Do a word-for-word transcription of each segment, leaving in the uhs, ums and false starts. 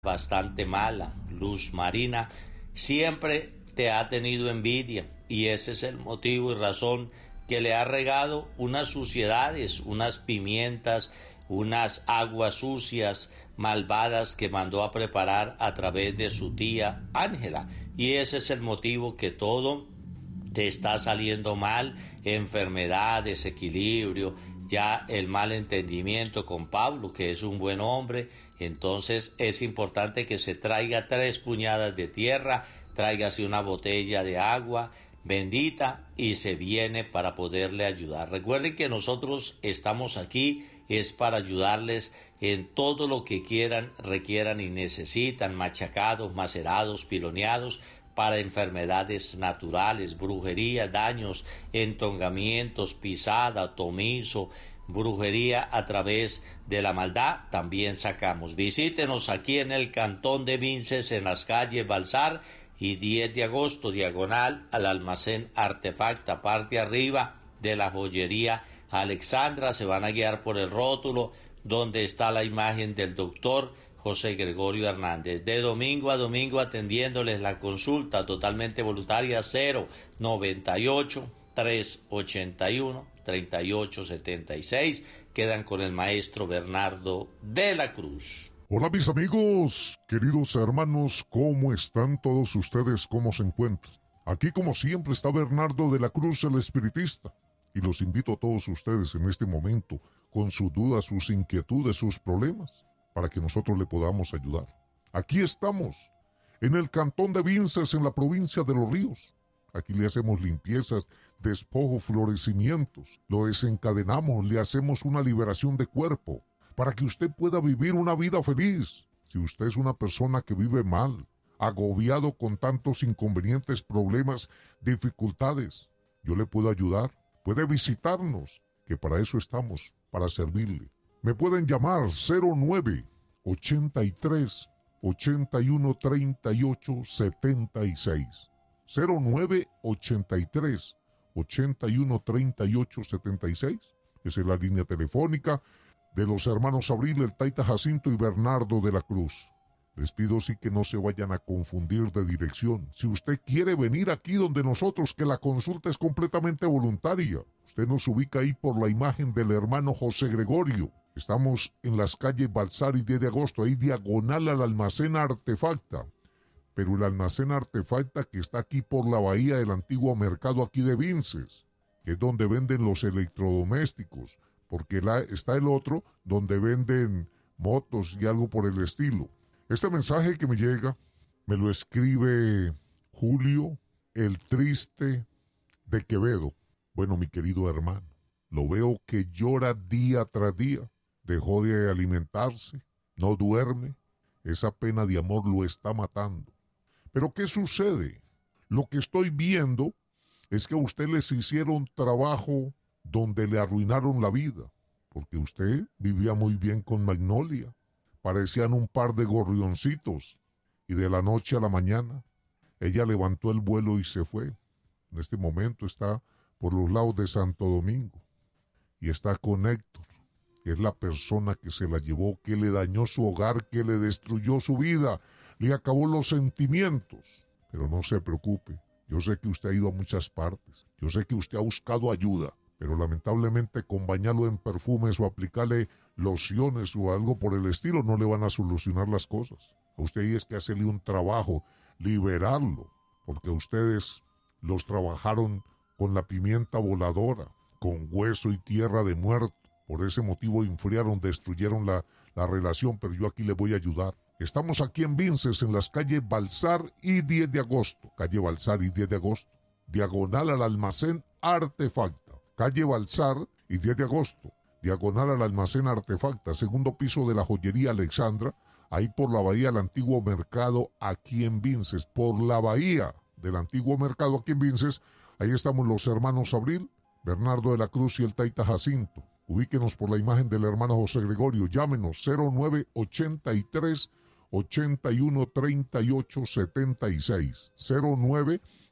bastante mala, Luz Marina, siempre te ha tenido envidia y ese es el motivo y razón que le ha regado unas suciedades, unas pimientas, unas aguas sucias, malvadas que mandó a preparar a través de su tía Ángela. Y ese es el motivo que todo te está saliendo mal, enfermedad, desequilibrio, ya el mal entendimiento con Pablo, que es un buen hombre. Entonces es importante que se traiga tres puñadas de tierra, tráigase una botella de agua bendita y se viene para poderle ayudar. Recuerden que nosotros estamos aquí es para ayudarles en todo lo que quieran, requieran y necesitan, machacados, macerados, piloneados, para enfermedades naturales, brujería, daños, entongamientos, pisada, tomizo, brujería a través de la maldad, también sacamos. Visítenos aquí en el Cantón de Vinces, en las calles Balsar y diez de agosto, diagonal al almacén Artefacta, parte arriba de la joyería Alexandra. Se van a guiar por el rótulo donde está la imagen del doctor José Gregorio Hernández. De domingo a domingo atendiéndoles la consulta totalmente voluntaria. Cero noventa y ocho, trescientos ochenta y uno, treinta y ocho setenta y seis. Quedan con el maestro Bernardo de la Cruz. Hola mis amigos, queridos hermanos, ¿cómo están todos ustedes? ¿Cómo se encuentran? Aquí como siempre está Bernardo de la Cruz, el espiritista, y los invito a todos ustedes en este momento con sus dudas, sus inquietudes, sus problemas, para que nosotros le podamos ayudar. Aquí estamos, en el Cantón de Vinces, en la provincia de Los Ríos. Aquí le hacemos limpiezas, despojo, florecimientos, lo desencadenamos, le hacemos una liberación de cuerpo, para que usted pueda vivir una vida feliz. Si usted es una persona que vive mal, agobiado con tantos inconvenientes, problemas, dificultades, yo le puedo ayudar. Puede visitarnos, que para eso estamos, para servirle. Me pueden llamar cero nueve, ochenta y tres, ochenta y uno, treinta y ocho, setenta y seis. cero nueve, ochenta y tres, ochenta y uno, treinta y ocho, setenta y seis. Esa es la línea telefónica de los hermanos Abril, el Taita Jacinto y Bernardo de la Cruz. Les pido sí que no se vayan a confundir de dirección. Si usted quiere venir aquí donde nosotros, que la consulta es completamente voluntaria. Usted nos ubica ahí por la imagen del hermano José Gregorio. Estamos en las calles Balsar y diez de agosto, ahí diagonal al almacén Artefacta. Pero el almacén Artefacta que está aquí por la bahía del antiguo mercado aquí de Vinces, que es donde venden los electrodomésticos, porque la, está el otro donde venden motos y algo por el estilo. Este mensaje que me llega me lo escribe Julio, el Triste de Quevedo. Bueno, mi querido hermano, lo veo que llora día tras día. Dejó de alimentarse, no duerme. Esa pena de amor lo está matando. Pero ¿qué sucede? Lo que estoy viendo es que a usted les hicieron trabajo donde le arruinaron la vida, porque usted vivía muy bien con Magnolia. Parecían un par de gorrioncitos, y de la noche a la mañana, ella levantó el vuelo y se fue. En este momento está por los lados de Santo Domingo, y está con Héctor, que es la persona que se la llevó, que le dañó su hogar, que le destruyó su vida, le acabó los sentimientos. Pero no se preocupe, yo sé que usted ha ido a muchas partes, yo sé que usted ha buscado ayuda, pero lamentablemente con bañarlo en perfumes o aplicarle lociones o algo por el estilo no le van a solucionar las cosas. A usted es que hacerle un trabajo, liberarlo, porque ustedes los trabajaron con la pimienta voladora, con hueso y tierra de muerto. Por ese motivo enfriaron, destruyeron la, la relación, pero yo aquí le voy a ayudar. Estamos aquí en Vinces, en las calles Balsar y diez de agosto. Calle Balsar y diez de agosto. Diagonal al almacén Artefacta. Calle Balsar y diez de agosto. Diagonal al almacén Artefacta. Segundo piso de la joyería Alexandra. Ahí por la bahía del antiguo mercado aquí en Vinces. Por la bahía del antiguo mercado aquí en Vinces. Ahí estamos los hermanos Abril, Bernardo de la Cruz y el Taita Jacinto. Ubíquenos por la imagen del hermano José Gregorio. Llámenos cero nueve, ochenta y tres, ochenta y uno, treinta y ocho, setenta y seis. cero nueve,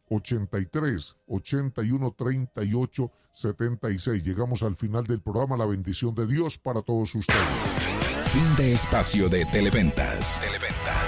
ochenta y tres, ochenta y uno, treinta y ocho, setenta y seis. Llegamos al final del programa. La bendición de Dios para todos ustedes. Fin de espacio de Televentas. Televentas.